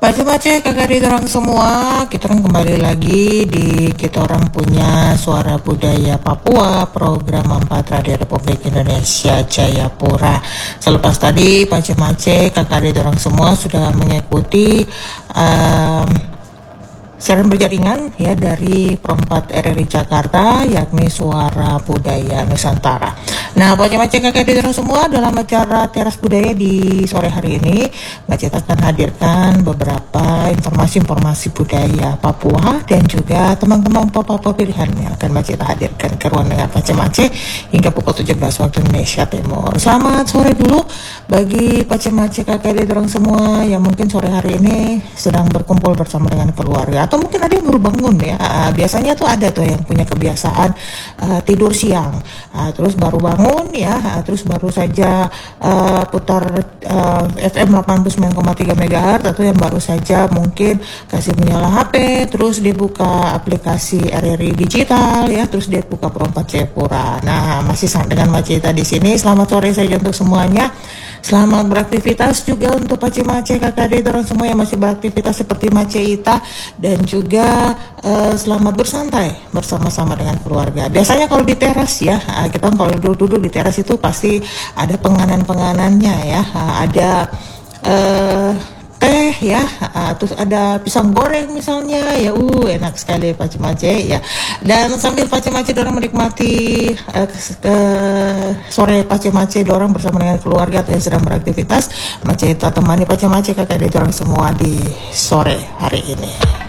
Baca-baca kakak di orang semua, kita orang kembali lagi di kita orang punya Suara Budaya Papua, program Manfaat Radio Republik Indonesia Jayapura. Selepas tadi baca-baca kakak di orang semua sudah mengikuti siaran berjaringan ya dari Perempat RRI Jakarta, yakni Suara Budaya Nusantara. Nah, baca-baca kakak di semua, dalam acara Teras Budaya di sore hari ini, Macet akan hadirkan beberapa informasi budaya Papua dan juga teman-teman Papua pilihan yang akan Macet hadirkan ke ruang dengar Macet hingga pukul 17 waktu Indonesia Timur. Selamat sore dulu bagi Macet kakak di semua yang mungkin sore hari ini sedang berkumpul bersama dengan keluarga, atau mungkin ada yang baru bangun ya. Biasanya tuh ada tuh yang punya kebiasaan tidur siang, terus baru bangun ya, terus baru saja putar FM 89,3 MHz, atau yang baru saja mungkin kasih menyala HP, terus dibuka aplikasi RRI digital ya, terus dia buka Perempat Jayapura. Nah, masih dengan Maceta di sini. Selamat sore saja untuk semuanya. Selamat beraktivitas juga untuk Pace-Mace kakak adik orang semua yang masih beraktivitas seperti Maceita, dan juga selamat bersantai bersama-sama dengan keluarga. Biasanya kalau di teras ya, kita kalau duduk di teras itu pasti ada penganan-penganannya ya, ada teh ya, terus ada pisang goreng misalnya ya, enak sekali Pace-Mace ya. Dan sambil Pace-Mace dorang menikmati sore Pace-Mace dorang bersama dengan keluarga atau yang sedang beraktivitas, Maceta temani Pace-Mace kakak adik dorang semua di sore hari ini.